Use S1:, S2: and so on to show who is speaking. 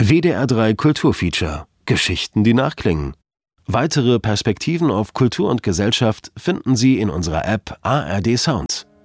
S1: WDR 3 Kulturfeature: Geschichten, die nachklingen. Weitere Perspektiven auf Kultur und Gesellschaft finden Sie in unserer App ARD Sounds.